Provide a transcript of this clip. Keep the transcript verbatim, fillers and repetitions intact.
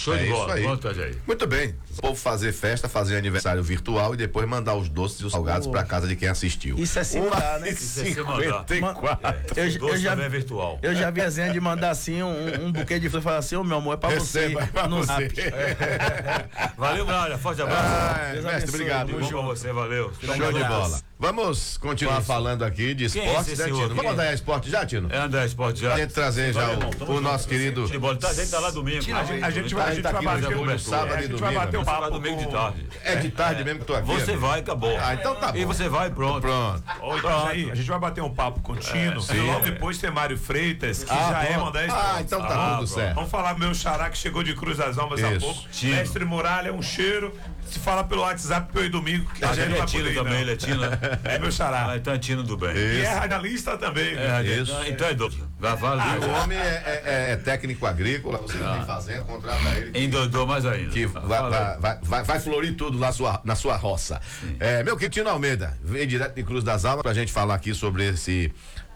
Show de É bola. isso aí. Conta aí. Muito bem. O povo fazer festa, fazer aniversário virtual e depois mandar os doces e os salgados para casa de quem assistiu. Isso é se mandar, né? Isso é se mandar. cinquenta e quatro. Eu, O eu doce já, também é virtual. eu já vi a desenho de mandar assim um, um buquê de flores e falar assim, ô meu amor, é pra Receba, você. é pra no você. zap. Valeu, Braulio. Forte abraço. Ah, Deus mestre, abençoe, obrigado. Tudo bom pra você, valeu. Show de bola. Vamos continuar falando aqui de Quem é esportes, esse né, senhor Tino? aqui? Vamos andar a esporte já, Tino? É André Esporte já. A gente trazer já o, o nosso querido. De bola, a gente tá lá domingo. A gente, a gente vai, a gente tá vai aqui bater no um sábado a e gente domingo, vai bater um né? Você vai papo domingo de com- tarde. É de tarde mesmo que tu aqui. Você né? vai, acabou. Ah, então tá bom. E você vai, pronto. Pronto. Ô, Itajaí, a gente vai bater um papo com o Tino. sim. e logo depois tem Mário Freitas, que Ah, já é pronto. mandar Ah, então tá Ah, tudo pronto. certo. Vamos falar do meu xará que chegou de Cruz das Almas há Isso. pouco. Tino. Mestre Muralha, é um cheiro. Se fala pelo WhatsApp pro eu e domingo, que Ah, a gente ele não é vai Tino poder ir, também, não. ele é Tino. né? É meu Ah, xará. então é Tino do bem. E é Isso. radialista também. É, Isso. então- Então é doido. Vai, vai, E o vai. homem é, é- é técnico agrícola, você não tem fazenda, contrata ele. que- Endoidou mais ainda. Que Fala vai, aí. vai, vai, vai, vai florir tudo na sua, na sua roça. É, meu querido Tino Almeida, vem direto de Cruz das Almas pra gente falar aqui sobre esse